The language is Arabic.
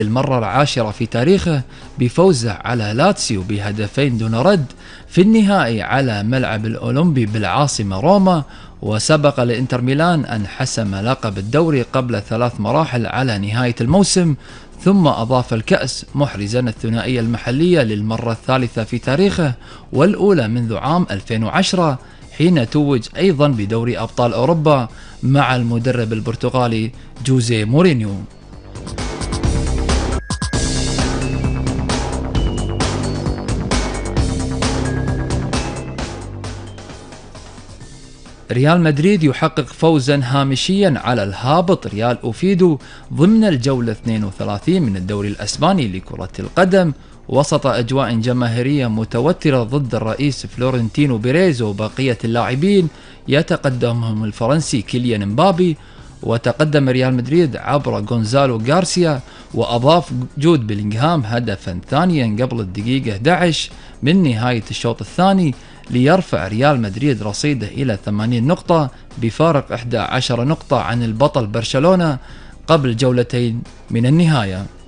المرة العاشرة في تاريخه بفوزه على لاتسيو بهدفين دون رد في النهائي على ملعب الأولمبي بالعاصمة روما، وسبق لإنتر ميلان أن حسم لقب الدوري قبل 3 مراحل على نهاية الموسم، ثم أضاف الكأس محرزا الثنائية المحلية للمرة الثالثة في تاريخه والأولى منذ عام 2010 حين توج أيضا بدوري أبطال أوروبا مع المدرب البرتغالي جوزيه مورينيو. ريال مدريد يحقق فوزا هامشيا على الهابط ريال أوفيدو ضمن الجولة 32 من الدوري الأسباني لكرة القدم، وسط أجواء جماهيرية متوترة ضد الرئيس فلورنتينو بيريز وبقية اللاعبين، يتقدمهم الفرنسي كيليان مبابي. وتقدم ريال مدريد عبر غونزالو غارسيا، وأضاف جود بيلينغهام هدفا ثانيا قبل الدقيقة 11 من نهاية الشوط الثاني، ليرفع ريال مدريد رصيده إلى 80 نقطة بفارق 11 نقطة عن البطل برشلونة قبل جولتين من النهاية.